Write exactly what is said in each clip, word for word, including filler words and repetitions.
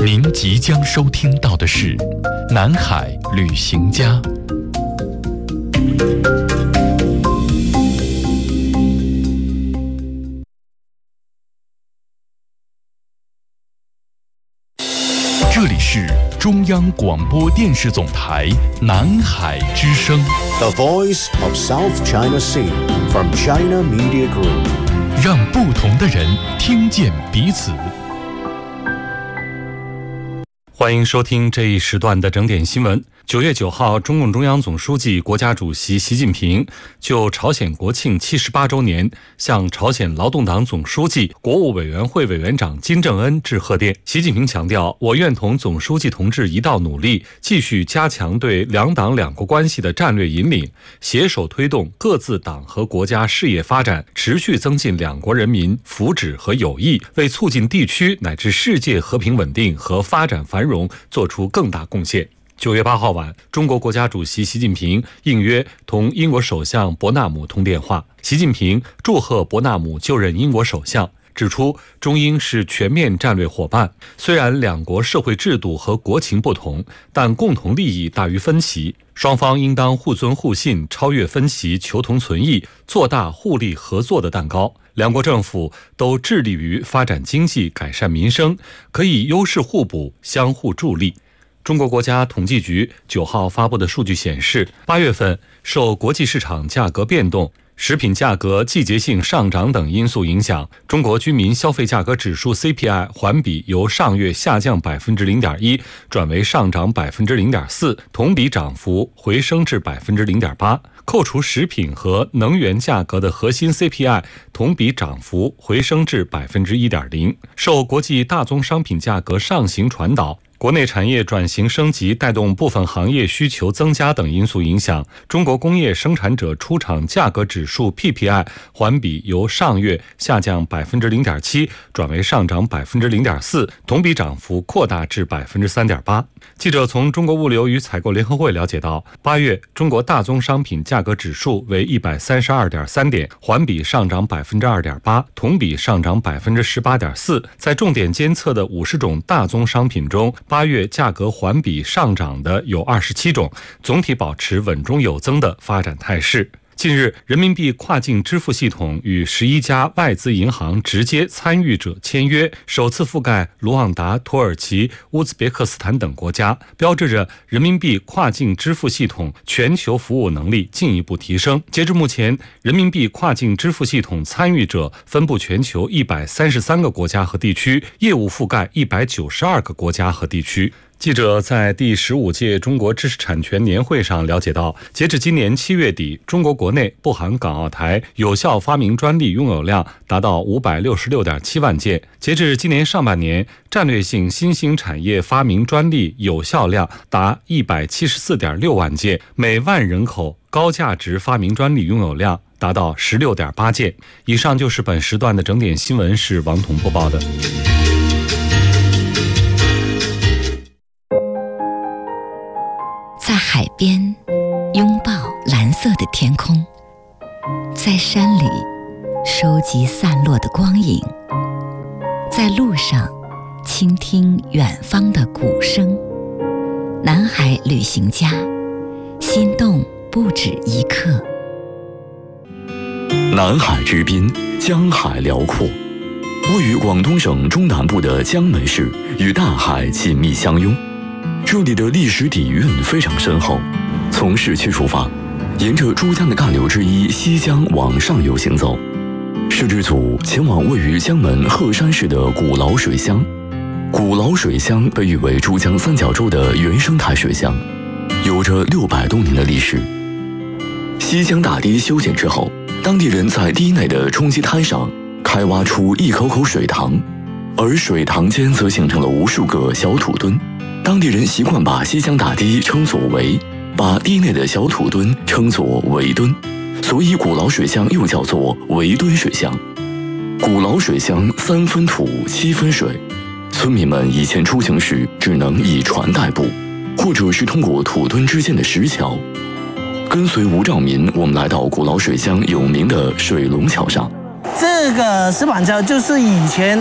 您即将收听到的是《南海旅行家》。这里是中央广播电视总台南海之声 The Voice of South China Sea from China Media Group， 让不同的人听见彼此。 欢迎收听这一时段的整点新闻。九月九号，中共中央总书记、国家主席习近平就朝鲜国庆七十八周年向朝鲜劳动党总书记、国务委员会委员长金正恩致贺电。习近平强调，我愿同总书记同志一道努力，继续加强对两党两国关系的战略引领，携手推动各自党和国家事业发展，持续增进两国人民福祉和友谊，为促进地区乃至世界和平稳定和发展繁荣做出更大贡献。九月八号晚，中国国家主席习近平应约同英国首相伯纳姆通电话。习近平祝贺伯纳姆就任英国首相，指出中英是全面战略伙伴，虽然两国社会制度和国情不同，但共同利益大于分歧，双方应当互尊互信，超越分歧，求同存异，做大互利合作的蛋糕。两国政府都致力于发展经济，改善民生，可以优势互补，相互助力。中国国家统计局九号发布的数据显示，八月份受国际市场价格变动、食品价格季节性上涨等因素影响，中国居民消费价格指数 C P I 环比由上月下降百分之零点一转为上涨百分之零点四，同比涨幅回升至百分之零点八。扣除食品和能源价格的核心 C P I 同比涨幅回升至百分之一点零。受国际大宗商品价格上行传导、国内产业转型升级带动部分行业需求增加等因素影响，中国工业生产者出厂价格指数 P P I 环比由上月下降百分之零点七转为上涨百分之零点四，同比涨幅扩大至百分之三点八。记者从中国物流与采购联合会了解到，八月中国大宗商品价格指数为一百三十二点三点，环比上涨百分之二点八，同比上涨百分之十八点四。在重点监测的五十种大宗商品中，八月价格环比上涨的有二十七种，总体保持稳中有增的发展态势。近日，人民币跨境支付系统与十一家外资银行直接参与者签约，首次覆盖卢旺达、土耳其、乌兹别克斯坦等国家，标志着人民币跨境支付系统全球服务能力进一步提升。截至目前，人民币跨境支付系统参与者分布全球一百三十三个国家和地区，业务覆盖一百九十二个国家和地区。记者在第十五届中国知识产权年会上了解到，截至今年七月底，中国国内不含港澳台有效发明专利拥有量达到五百六十六点七万件。截至今年上半年，战略性新兴产业发明专利有效量达一百七十四点六万件，每万人口高价值发明专利拥有量达到十六点八件。以上就是本时段的整点新闻，是王彤播报的。 在海边拥抱蓝色的天空，在山里收集散落的光影，在路上倾听远方的鼓声。南海旅行家，心动不止一刻。 南海之滨，江海辽阔，位于广东省中南部的江门市与大海紧密相拥。这里的历史底蕴非常深厚，从市区出发，沿着珠江的干流之一西江往上游行走，摄制组前往位于江门鹤山市的古老水乡。古老水乡被誉为珠江三角洲的原生态水乡，有着六百多年的历史。西江大堤修建之后，当地人在堤内的冲积滩上开挖出一口口水塘，而水塘间则形成了无数个小土墩。当地人习惯把西江大堤称作围，把堤内的小土墩称作围墩，所以古老水乡又叫做围墩水乡。古老水乡三分土七分水，村民们以前出行时只能以船代步，或者是通过土墩之间的石桥。跟随吴兆民，我们来到古老水乡有名的水龙桥上。 这个石板桥就是以前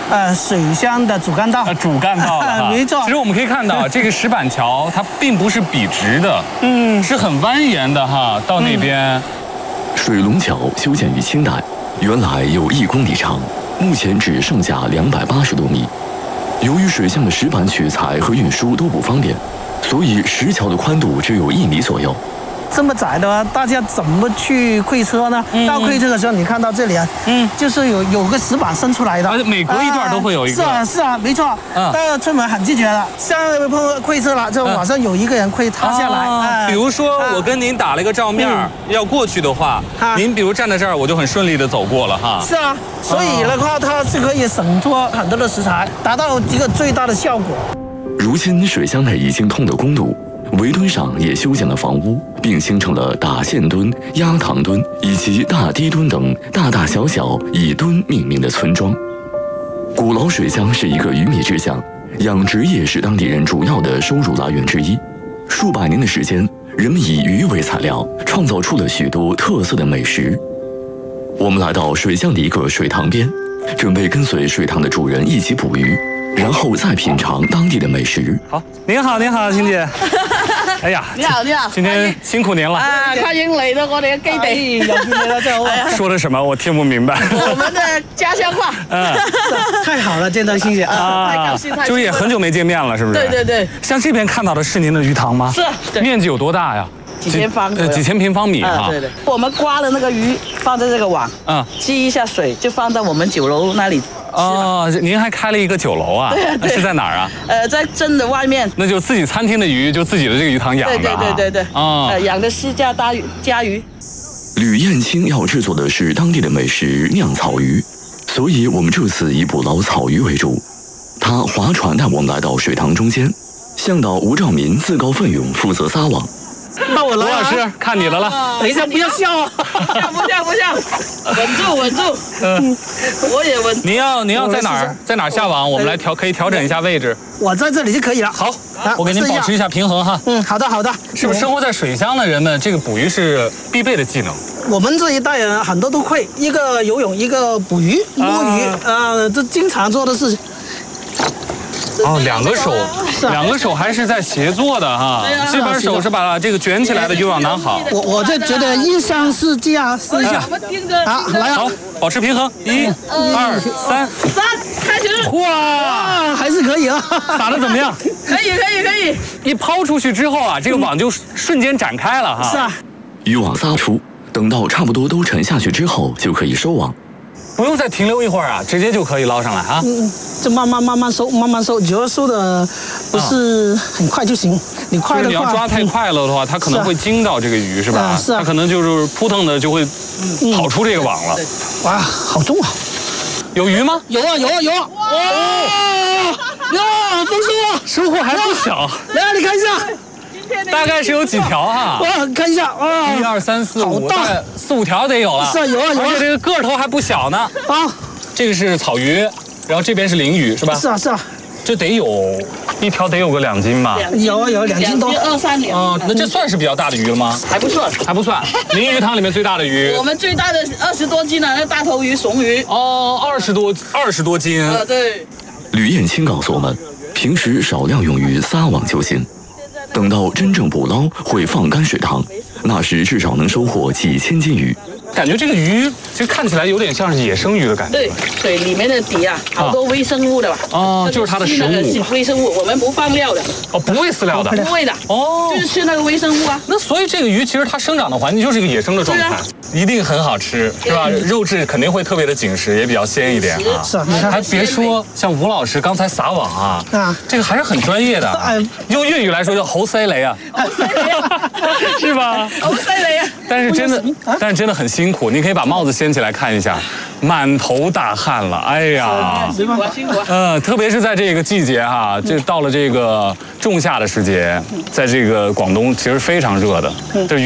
呃水乡的主干道。 呃，主干道了哈。 没错。 其实我们可以看到，这个石板桥它并不是笔直的，嗯，是很蜿蜒的哈。到那边， 嗯、水龙桥修建于清代，原来有一公里长，目前只剩下两百八十多米。由于水乡的石板取材和运输都不方便，所以石桥的宽度只有一米左右。 这么窄的话，大家怎么去会车呢？嗯、到会车的时候，你看到这里啊，嗯，就是有有个石板伸出来的， 而且每隔一段都会有一个。 呃、是啊，是啊，没错。嗯，到出门很拒绝了，像碰会车了，就马上有一个人会塌下来。 啊呃、 比如说我跟您打了一个照面，嗯、要过去的话，啊、您比如站在这儿，我就很顺利的走过了哈。 是啊，所以的话，它是可以省脱很多的石材，达到一个最大的效果。 如今水乡内已经通了公路。围墩上也修建了房屋，并形成了打线墩、压塘墩以及大堤墩等大大小小以墩命名的村庄。古老水乡是一个渔民之乡，养殖业是当地人主要的收入来源之一。数百年的时间，人们以鱼为材料，创造出了许多特色的美食。我们来到水乡的一个水塘边，准备跟随水塘的主人一起捕鱼，然后再品尝当地的美食。 好，您好，您好，邢姐。哎呀， 你好，你好， 今天辛苦您了啊！快迎嚟到我哋嘅基地， 有你了，真好。 说的什么？我听不明白。 我们的家乡话。 嗯，太好了，见到欣姐啊，太高兴，太就是也很久没见面了，是不是？ 对对对。 像这边看到的是您的鱼塘吗？ 是。 面积有多大呀？ 几千方呃几千平方米哈。 对对。我们刮了那个鱼，放在这个网，嗯，积一下水，就放到我们酒楼那里。 哦，您还开了一个酒楼啊？ 对对， 是在哪儿啊？ 呃，在镇的外面。 那就自己餐厅的鱼，就自己的这个鱼塘养的。 对对对对对。啊，养的西家大鱼家鱼。 吕燕青要制作的是当地的美食酿草鱼，所以我们这次以捕捞草鱼为主。他划船带我们来到水塘中间，向导吴兆民自告奋勇负责撒网。 那我来， 吴老师看你的了。 等一下，不要笑啊！ 不笑不笑不笑，稳住稳住。嗯，我也稳。 您要您要在哪儿在哪儿下网？我们来调可以调整一下位置。 我在这里就可以了。 好，我给您保持一下平衡哈。 嗯，好的好的。 是不是生活在水乡的人们，这个捕鱼是必备的技能？ 我们这一代人很多都会，一个游泳，一个捕鱼、摸鱼，呃，这经常做的事情。 哦，两个手，两个手还是在协作的哈。这边手是把这个卷起来的渔网拿好。 我我就觉得一上是这样，试一下。好，来好，保持平衡，一、二、三， 三，开始。 哇， 还是可以啊， 打得怎么样？ 可以可以可以。 一抛出去之后啊，这个网就瞬间展开了哈。 是啊。 渔网撒出，等到差不多都沉下去之后，就可以收网。 不用再停留一会儿啊，直接就可以捞上来啊。 嗯，就慢慢慢慢收，慢慢收，只要收的不是很快就行。你快的话， 你要抓太快了的话，它可能会惊到这个鱼，是吧？ 是啊。 它可能就是扑腾的就会跑出这个网了。 哇，好重啊！ 有鱼吗？ 有啊有啊有啊！哇，呀，丰收啊！ 收获还不小。 来，你看一下。 大概是有几条哈？ 哇，看一下啊， 一二三四五，大概四五条得有了。 是啊，有啊有啊。 而且这个个头还不小呢。啊，这个是草鱼，然后这边是鲮鱼，是吧？ 是啊是啊。 这得有一条得有个两斤吧？ 有啊有两斤多， 二三两。 啊，那这算是比较大的鱼了吗？ 还不算， 还不算。鲮鱼塘里面最大的鱼， 我们最大的二十多斤的那大头鱼、怂鱼。 哦，二十多二十多斤。 啊，对。 吕燕青告诉我们，平时少量用于撒网就行。等到真正捕捞，会放干水塘，那时至少能收获几千斤鱼。 感觉这个鱼其实看起来有点像是野生鱼的感觉。 对，水里面的底啊，好多微生物的吧？ 哦，就是它的食物。 微生物，我们不放料的。 哦，不会饲料的。 不会的。哦，就是吃那个微生物啊。 那所以这个鱼其实它生长的环境就是一个野生的状态，一定很好吃，是吧？肉质肯定会特别的紧实，也比较鲜一点啊。 是，你看， 还别说，像吴老师刚才撒网啊，啊，这个还是很专业的。哎，用粤语来说叫猴塞雷啊，是吧？ 猴塞雷啊。 但是真的，但是真的很辛苦。你可以把帽子掀起来看一下，满头大汗了。哎呀， 辛苦辛苦。 呃，特别是在这个季节哈，这到了这个仲夏的时节，在这个广东其实非常热的。这鱼。